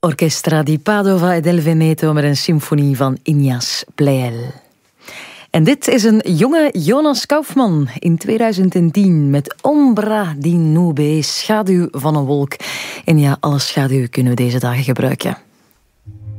Orchestra di Padova e del Veneto met een symfonie van Ignaz Pleyel. En dit is een jonge Jonas Kaufmann in 2010 met Ombra di Nube, schaduw van een wolk. En ja, alle schaduw kunnen we deze dagen gebruiken.